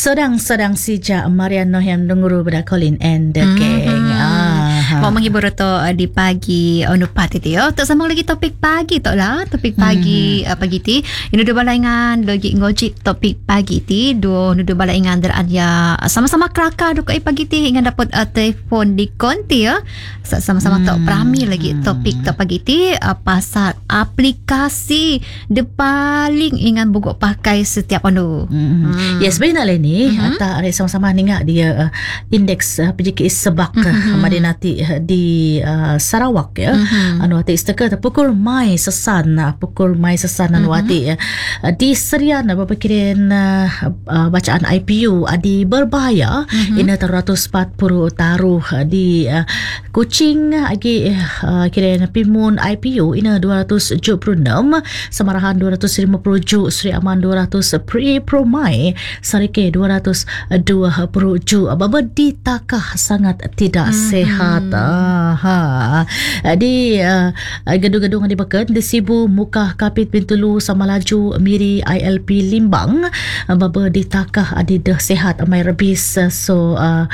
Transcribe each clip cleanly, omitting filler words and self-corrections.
Sedang sejak Mariano yang denguru pada Colin and the Gang. Mau menghibur tu di pagi Nupat itu ya. Tak sama lagi topik pagi tak lah. Topik pagi pagi ti. Ini dua balaingan lagi ngojik topik pagi ti. Dua balaingan deraan ya sama-sama kelakar duk pagi ti ingin dapat telefon di konti ya. Sama-sama tak perami lagi topik tak pagi ti pasal aplikasi de paling ingin buguk pakai setiap anu. Ya sebenarnya ni tak ada sama-sama ningat dia indeks PJKI sebak Madinati di Sarawak ya. Anu ati istaka pukul mai sesan anu ati di serian berpikirin bacaan IPU di berbahaya ina 140 taruh di Kuching agi kira pimun IPU ina 276 Samarahan 250 ju Sri Aman 200 Pro Mai Sarike 220 ju baba ditakah sangat tidak sehat di gedung-gedung di Beken di Sibu Mukah Kapit Bintulu sama laju Miri ILP Limbang baba ditakah adi dah sehat amai rebis 100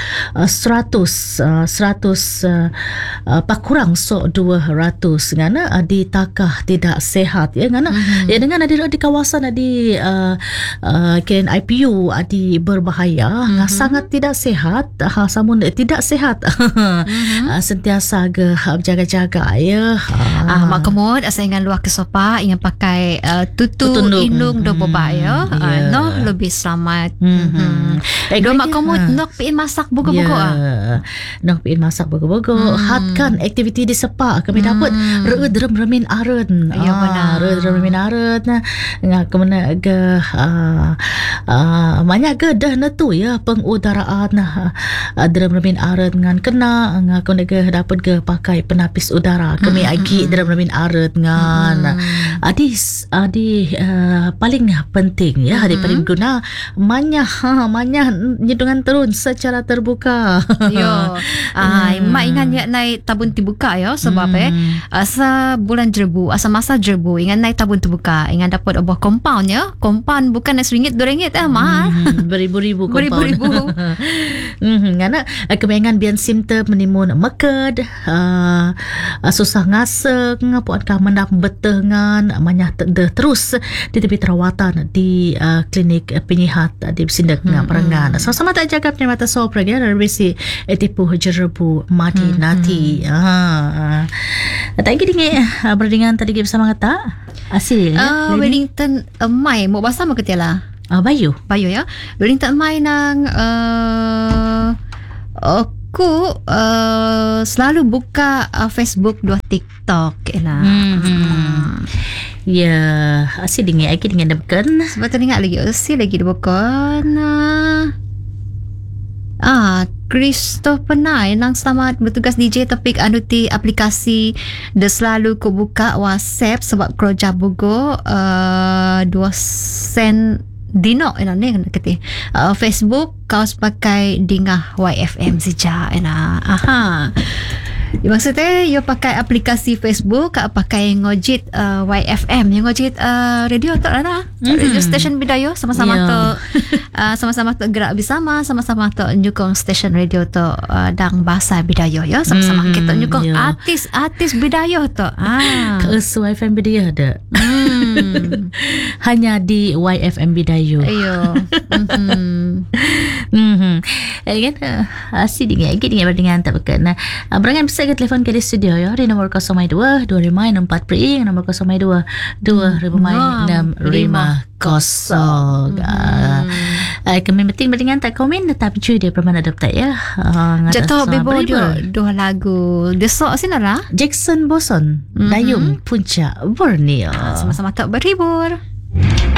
pakurang 200 ngana ditakah tidak sehat ya ngana ya dengan ada di kawasan di kiran IPU di berbahaya sangat tidak sehat samun tidak sehat sentiasa jaga-jaga ya mak kemud saya ingin luar ke sofa ingin pakai tutu indung do boba ya no lebih selamat do mak kemud nok piin masak buku-buku nok piin masak buku-buku hatkan aktiviti di sepak kami dapat rem remin aren ya benar rem remin aren ngak kemana ke banyak ke dah netu ya pengudaraan drum remin aren ngan kena ngak kena ke dapat ke pakai penapis udara kami agi drum remin aren ngan adi paling penting ya adi paling guna manya nyedungan terun secara terbuka yo mak ingat ya naik tabun terbuka ya sebab asa bulan Jerbu asa masa Jerbu ingat naik tabun terbuka ingat dapat obat compound ya compound bukan RM1 RM2 mahal beribu-ribu compound ngana kemengan bian simptom menimun meked susah ngaseng puan ka mendap betengan manyah terus di tepi terawatan di klinik penyihat di Sindak Perangan sama-sama tak jaga penyamatan sopra dia dari besi etipu Jerbu Madinati tak ingin berdingan tadi bersama kata asil Wellington Mai mau bahasa mau ketiala Bayu ya Wellington Mai nang aku selalu buka Facebook dua TikTok ya asyik dengan lagi dengan depan sebab teringat lagi asyik lagi depan Christopher Nai nang selamat bertugas DJ topik anuti aplikasi dia selalu ku buka WhatsApp sebab kerja bugo 2 sen Dino ni kata Facebook kau pakai dingah YFM saja maksudnya you pakai aplikasi Facebook kau pakai ngojit YFM yang ngojit radio tak ada radio station Bidayo sama-sama tu sama-sama tu gerak bersama sama-sama tu nyukong station radio tu dang bahasa Bidayo ya sama-sama kita nyukong artis Bidayo tu YFM Bidayo ada hanya di YFM Bidayo ayo kan asyik dengan berdingan tak berkena berangan bisa ke telefon ke di studio ya di nombor 02 2564 pri nombor 02 2560 kami penting berdingan tak komen tapi cuy dia permana dapat ya jatuh bebo dua lagu desok sinara Jackson Boson Dayung Puncak Borneo sama-sama tak berhibur.